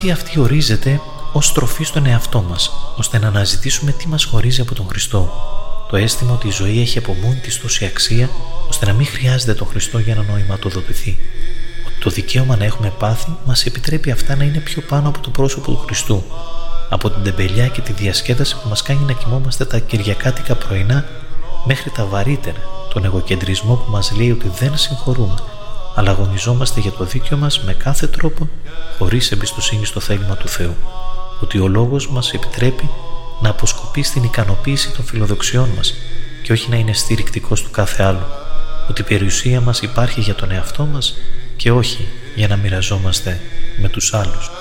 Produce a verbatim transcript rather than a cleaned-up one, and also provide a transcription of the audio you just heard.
Η αυτή ορίζεται ως στροφή στον εαυτό μας, ώστε να αναζητήσουμε τι μας χωρίζει από τον Χριστό. Το αίσθημα ότι η ζωή έχει από μόνη της τόση αξία, ώστε να μην χρειάζεται τον Χριστό για να νοηματοδοτηθεί. Ότι το δικαίωμα να έχουμε πάθη μας επιτρέπει αυτά να είναι πιο πάνω από το πρόσωπο του Χριστού, από την τεμπελιά και τη διασκέδαση που μας κάνει να κοιμόμαστε τα κυριακάτικα πρωινά, μέχρι τα βαρύτερα, τον εγωκεντρισμό που μας λέει ότι δεν συγχωρούμε, αλλά αγωνιζόμαστε για το δίκαιο μας με κάθε τρόπο, χωρίς εμπιστοσύνη στο θέλημα του Θεού. Ότι ο λόγος μας επιτρέπει να αποσκοπεί στην ικανοποίηση των φιλοδοξιών μας και όχι να είναι στηρικτικός του κάθε άλλου. Ότι η περιουσία μας υπάρχει για τον εαυτό μας και όχι για να μοιραζόμαστε με τους άλλους.